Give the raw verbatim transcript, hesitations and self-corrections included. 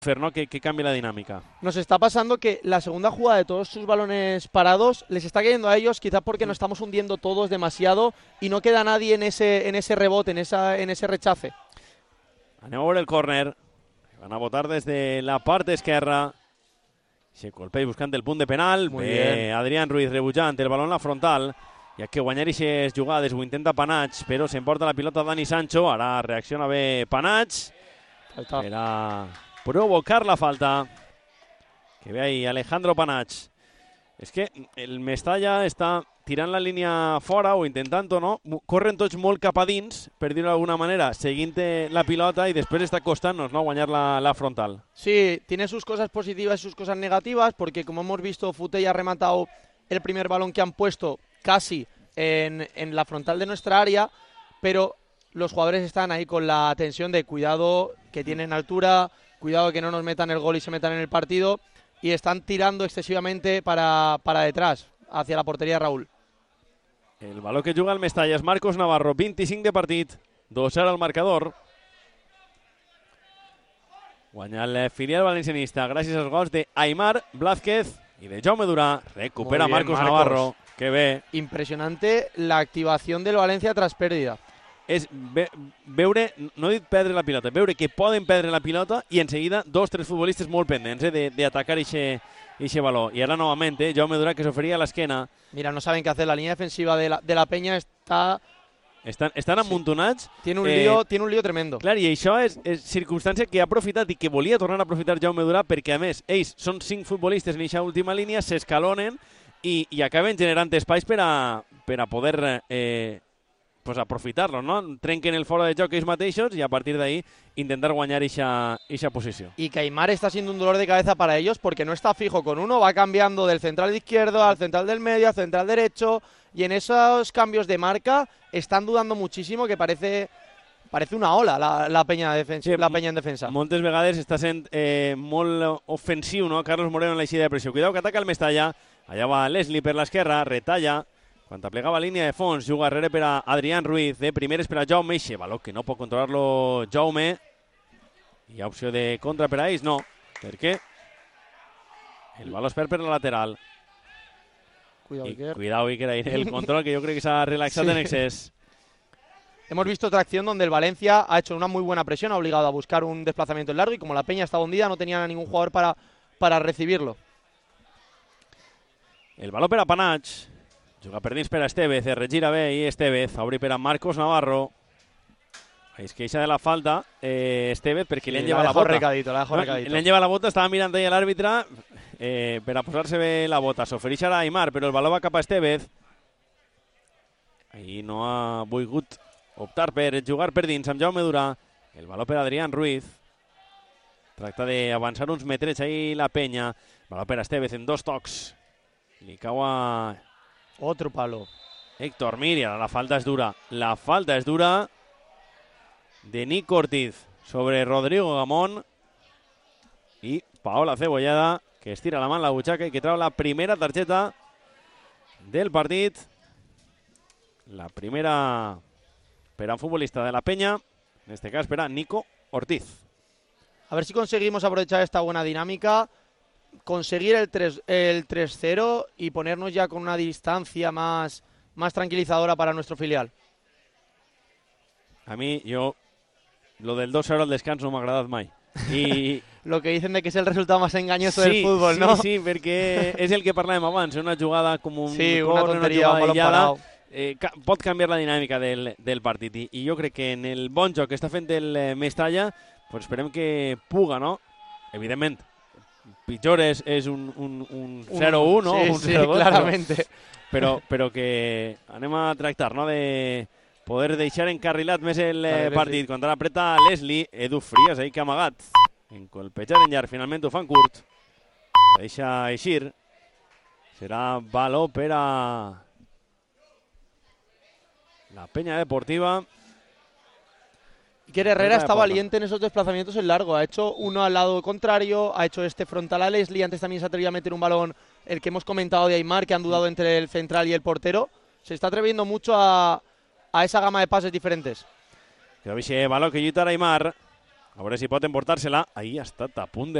¿no? Que, que cambie la dinámica. Nos está pasando que la segunda jugada de todos sus balones parados les está cayendo a ellos, quizás porque nos estamos hundiendo todos demasiado y no queda nadie en ese, en ese rebote, en, esa, en ese rechace. Anem a veure el córner. Van a votar desde la parte esquerra. Se colpea buscant el punt de penal. Muy Bé, bien. Adrián Ruiz rebutjant el balón en la frontal. Hi ha que guanyar aquestes jugades. Ho intenta Panach, però s'emporta la pilota Dani Sancho. Ara reacciona bé Panach per a provocar la falta. Que ve ahí Alejandro Panach. És que el Mestalla està tirant la línia fora o intentant-ho, no? Corren tots molt cap a dins, per dir-ho d'alguna manera, seguint la pilota y després està costant-nos, ¿no?, guanyar la, la frontal. Sí, tiene sus cosas positivas y sus cosas negativas, porque como hemos visto, Futey ha rematado el primer balón que han puesto casi en, en la frontal de nuestra área, pero los jugadores están ahí con la tensión de cuidado que tienen altura, cuidado que no nos metan el gol y se metan en el partido, y están tirando excesivamente para, para detrás, hacia la portería de Raúl. El balón que juga el Mestalla és Marcos Navarro, vint-i-cinc de partit, dos zero al marcador. Guanya el filial valencianista gràcies als gols de Aimar Blázquez i de Jaume Durà. Recupera bien, Marcos, Marcos Navarro. Que bé. Impresionante la activación del Valencia tras pérdida. És ve veure, no he dit perdre la pilota, veure que poden perdre la pilota i en seguida dos, tres futbolistes molt pendents eh, d'atacar aquest baló. I ara novament, eh, Jaume Durà que s'oferia a l'esquena. Mira, no saben qué hacer. La línea defensiva de la, de la Peña está... Estan, estan amuntonats. Sí. Tiene un, eh, lío, tiene un lío tremendo. Clar, i això és, és circumstància que ha aprofitat i que volia tornar a aprofitar Jaume Durà perquè, a més, ells són cinc futbolistes en aquesta última línia, s'escalonen i, i acaben generant espais per a, per a poder eh, pues aprofitar-lo, no? Trenquen el fora de joc ells mateixos i a partir d'ahí intentar guanyar esa posició. Y que Aimar está siendo un dolor de cabeza para ellos porque no está fijo con uno, va cambiando del central de izquierdo al central del medio, al central derecho, y en esos cambios de marca están dudando muchísimo, que parece parece una ola la, la, peña, defensa, sí, la peña en defensa. Moltes vegades està sent eh, molt ofensiu, no? Carlos Moreno en la eixida de pressió. Cuidado que ataca el Mestalla. Allà va Leslie per l'esquerra, retalla. Quan plegava línia de fons, juga darrere per a Adrián Ruiz, de primeres per a Jaume, i baló que no pot controlar-lo Jaume. Hi ha opció de contra per a ells? No. Per què? El baló es perd per la lateral. Cuidado, y, Iker. Cuidado, Iker, ahí el control que yo creo que se ha relaxado sí. en exceso. Hemos visto otra acción donde el Valencia ha hecho una muy buena presión, ha obligado a buscar un desplazamiento en largo y como la Peña estaba hundida no tenía ningún jugador para, para recibirlo. El baló per a Panach. Juga per dins per a Estevez, es regira bé i Estevez, obri per a Marcos Navarro. Es que eixa de la falta, eh, Estevez, perquè sí, li han llevat la bota. Recadito, la no, li han llevat la bota, estava mirant ahí l'àrbitre eh, per a posar-se bé la bota. S'ofereix ara a Aimar, però el baló va cap a Estevez. Ahí no ha volgut optar per jugar per dins amb Jaume Durà. El baló per a Adrián Ruiz. Tracta d'avançar uns metrets ahí la Penya. Baló per a Estevez en dos tocs. Li cau a... Otro palo. Héctor Mir, la falta és dura. La falta és dura de Nico Ortiz sobre Rodrigo Gamón i Paola Cebollada, que estira la mà en la butxaca i que trau la primera targeta del partit. La primera per a un futbolista de la Peña, en este cas per a Nico Ortiz. A ver si conseguimos aprovechar esta buena dinámica, conseguir el tres cero y ponernos ya con una distancia más, más tranquilizadora para nuestro filial. A mí, yo, lo del dos cero al descanso no m'ha agradat mai. I... Lo que dicen de que es el resultado más engañoso sí, del fútbol, sí, ¿no? Sí, sí, perquè és el que parlàvem abans, una jugada com un sí, cor, una tonteria, una jugada aïllada, eh, ca pot canviar la dinàmica del, del partit. I, I jo crec que en el bon joc que està fent el eh, Mestalla, pues esperem que puga, no? Evidentment, pitjor és, és un, un, un zero u, no? Sí, un sí, zero dos, claramente. Però, però que anem a tractar, no?, de poder deixar encarrilat més el eh, partit. Quan ara apreta Leslie, Edu Frías, ahí que ha amagat. En colpejar en llarg, finalment ho fan curt. La deixa eixir. Serà baló per a la Peña Deportiva. Iker Herrera está valiente en esos desplazamientos en largo. Ha hecho uno al lado contrario, ha hecho este frontal a Leslie. Antes también se atrevió a meter un balón, el que hemos comentado de Aimar, que han dudado entre el central y el portero. Se está atreviendo mucho a, a esa gama de pases diferentes. Que ese balón que lluita Aimar. A veure si pot emportar-se-la. Ahí ha estat a punt de